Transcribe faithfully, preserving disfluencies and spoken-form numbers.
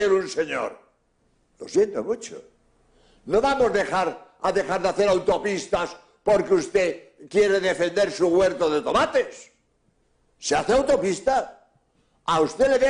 un señor. Lo siento mucho. No vamos a dejar, a dejar de hacer autopistas porque usted quiere defender su huerto de tomates. Se hace autopista. A usted le